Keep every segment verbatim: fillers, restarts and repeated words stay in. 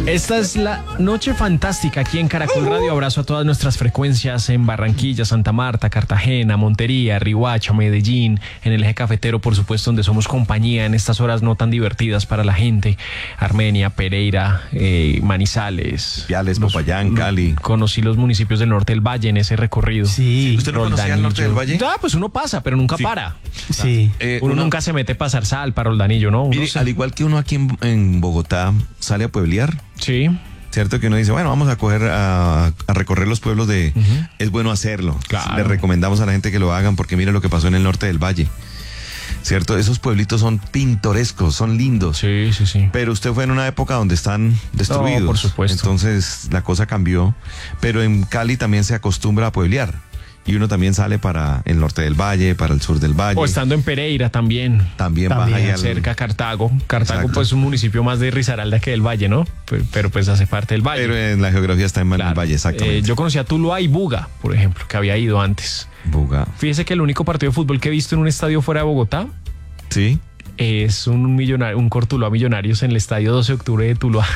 Esta es la noche fantástica aquí en Caracol Radio. Abrazo a todas nuestras frecuencias en Barranquilla, Santa Marta, Cartagena, Montería, Riohacha, Medellín, en el eje cafetero, por supuesto, donde somos compañía en estas horas no tan divertidas para la gente. Armenia, Pereira, eh, Manizales, Piales, Popayán, Cali. Conocí los municipios del norte del Valle en ese recorrido. Sí. ¿Usted no conocía el norte del Valle? Ah, pues uno pasa, pero nunca sí. para. Sí. Eh, uno, uno nunca se mete a pasar sal para Roldanillo, ¿no? Uno mire, se... al igual que uno aquí en, en Bogotá sale a pueblear. Sí. Cierto que uno dice, bueno, vamos a coger a, a recorrer los pueblos de... Uh-huh. Es bueno hacerlo. Claro. Le recomendamos a la gente que lo hagan porque mire lo que pasó en el norte del Valle. ¿Cierto? Esos pueblitos son pintorescos, son lindos. Sí, sí, sí. Pero usted fue en una época donde están destruidos. No, por supuesto. Entonces la cosa cambió. Pero en Cali también se acostumbra a pueblear. Y uno también sale para el norte del Valle, para el sur del Valle. O estando en Pereira también. También, también baja ahí al... cerca a Cartago. Cartago Exacto. Pues es un municipio más de Risaralda que del Valle, ¿no? Pero, pero pues hace parte del Valle. Pero en la geografía está en claro. el Valle, exactamente. Eh, yo conocí a Tuluá y Buga, por ejemplo, que había ido antes. Buga. Fíjese que el único partido de fútbol que he visto en un estadio fuera de Bogotá. Sí. Es un millonario, un Cortuluá Millonarios en el estadio doce de octubre de Tuluá.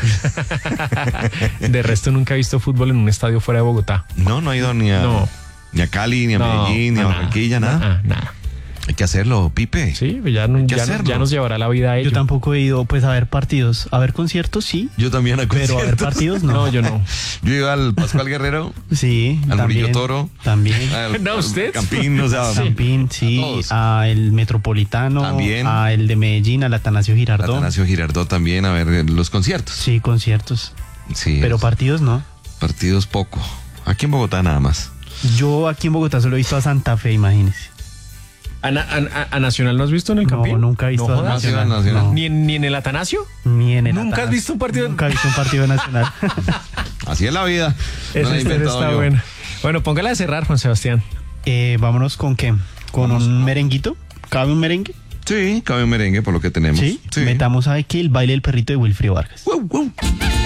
De resto nunca he visto fútbol en un estadio fuera de Bogotá. No, no ha ido ni a... No. Ni a Cali, ni a no, Medellín, ni a Barranquilla, nada. Nada, nada. Hay que hacerlo, Pipe. Sí, ya, ya, ya nos llevará la vida a ello. Yo tampoco he ido pues a ver partidos. A ver conciertos, sí. Yo también a conciertos. Pero a ver partidos, no. No, yo no. Yo iba al Pascual Guerrero. Sí. Al Murillo Toro. También. Al, no, ¿usted? Campín, o sea. Sí. Campín, sí. A, a el Metropolitano. También. A el de Medellín, al Atanasio Girardot. Atanasio Girardot también, a ver los conciertos. Sí, conciertos. Sí. Pero es. partidos no. Partidos poco. Aquí en Bogotá nada más. Yo aquí en Bogotá solo he visto a Santa Fe, imagínese. ¿A, na, a, a Nacional no has visto en el Campín? No, nunca he visto no, a Nacional. Nacional, Nacional. No. ¿Ni, en, ¿Ni en el Atanasio? Ni en el ¿Nunca Atanasio. has visto un partido? Nunca he visto un partido nacional. Así es la vida. Esa no historia está yo. buena. Bueno, póngala de cerrar, Juan Sebastián. Eh, vámonos con qué. ¿Con Vamos. un merenguito? ¿Cabe un merengue? Sí, cabe un merengue por lo que tenemos. Sí. sí. Metamos a que el baile del perrito de Wilfrido Vargas. Wow, wow.